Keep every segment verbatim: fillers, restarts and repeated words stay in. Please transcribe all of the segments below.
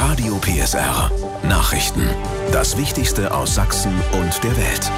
Radio P S R Nachrichten. Das Wichtigste aus Sachsen und der Welt.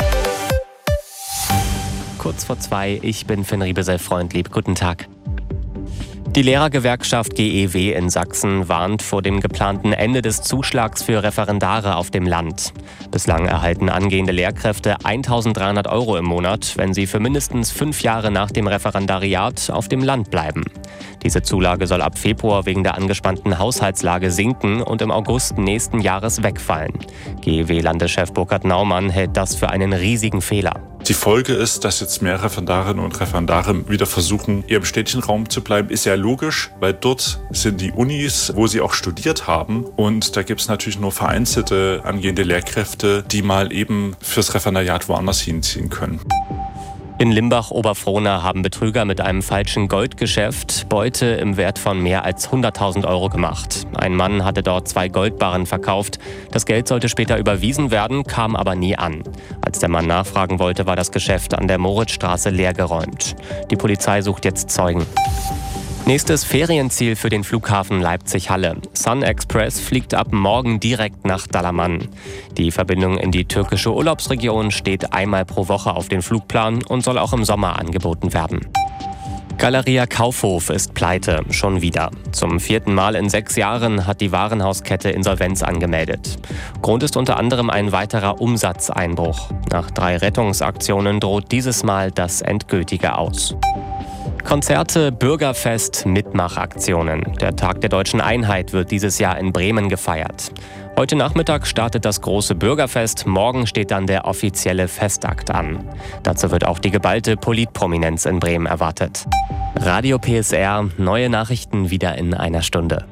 Kurz vor zwei, ich bin Finn Riebesell-Freundlieb. Guten Tag. Die Lehrergewerkschaft G E W in Sachsen warnt vor dem geplanten Ende des Zuschlags für Referendare auf dem Land. Bislang erhalten angehende Lehrkräfte eintausenddreihundert Euro im Monat, wenn sie für mindestens fünf Jahre nach dem Referendariat auf dem Land bleiben. Diese Zulage soll ab Februar wegen der angespannten Haushaltslage sinken und im August nächsten Jahres wegfallen. G E W-Landeschef Burkhard Naumann hält das für einen riesigen Fehler. Die Folge ist, dass jetzt mehr Referendarinnen und Referendare wieder versuchen, eher im städtischen Raum zu bleiben. Ist ja logisch, weil dort sind die Unis, wo sie auch studiert haben. Und da gibt es natürlich nur vereinzelte angehende Lehrkräfte, die mal eben fürs Referendariat woanders hinziehen können. In Limbach-Oberfrohna haben Betrüger mit einem falschen Goldgeschäft Beute im Wert von mehr als hunderttausend Euro gemacht. Ein Mann hatte dort zwei Goldbarren verkauft. Das Geld sollte später überwiesen werden, kam aber nie an. Als der Mann nachfragen wollte, war das Geschäft an der Moritzstraße leergeräumt. Die Polizei sucht jetzt Zeugen. Nächstes Ferienziel für den Flughafen Leipzig-Halle. Sun Express fliegt ab morgen direkt nach Dalaman. Die Verbindung in die türkische Urlaubsregion steht einmal pro Woche auf den Flugplan und soll auch im Sommer angeboten werden. Galeria Kaufhof ist pleite, schon wieder. Zum vierten Mal in sechs Jahren hat die Warenhauskette Insolvenz angemeldet. Grund ist unter anderem ein weiterer Umsatzeinbruch. Nach drei Rettungsaktionen droht dieses Mal das endgültige Aus. Konzerte, Bürgerfest, Mitmachaktionen. Der Tag der Deutschen Einheit wird dieses Jahr in Bremen gefeiert. Heute Nachmittag startet das große Bürgerfest, morgen steht dann der offizielle Festakt an. Dazu wird auch die geballte Politprominenz in Bremen erwartet. Radio P S R, neue Nachrichten wieder in einer Stunde.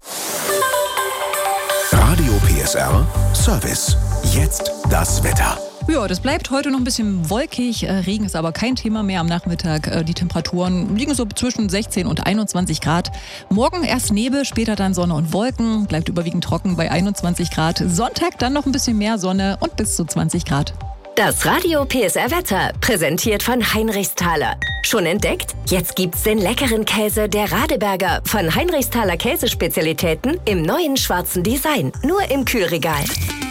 Radio P S R Service. Jetzt das Wetter. Ja, das bleibt heute noch ein bisschen wolkig. Regen ist aber kein Thema mehr am Nachmittag. Die Temperaturen liegen so zwischen sechzehn und einundzwanzig Grad. Morgen erst Nebel, später dann Sonne und Wolken. Bleibt überwiegend trocken bei einundzwanzig Grad. Sonntag dann noch ein bisschen mehr Sonne und bis zu zwanzig Grad. Das Radio P S R Wetter, präsentiert von Heinrichsthaler. Schon entdeckt? Jetzt gibt's den leckeren Käse der Radeberger von Heinrichsthaler Käsespezialitäten im neuen schwarzen Design. Nur im Kühlregal.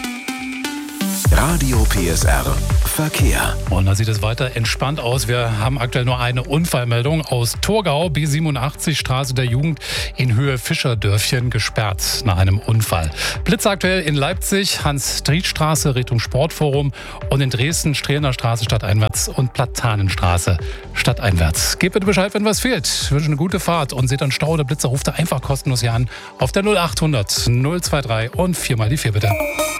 Radio P S R Verkehr. Und da sieht es weiter entspannt aus. Wir haben aktuell nur eine Unfallmeldung aus Torgau, B siebenundachtzig, Straße der Jugend in Höhe Fischerdörfchen, gesperrt nach einem Unfall. Blitz aktuell in Leipzig, Hans-Dried-Straße Richtung Sportforum und in Dresden Strehlener Straße stadteinwärts und Platanenstraße stadteinwärts. Gebt bitte Bescheid, wenn was fehlt. Ich wünsche eine gute Fahrt und seht dann Stau oder Blitzer, ruft da einfach kostenlos hier an auf der null achthundert null zwei drei und viermal die vier bitte.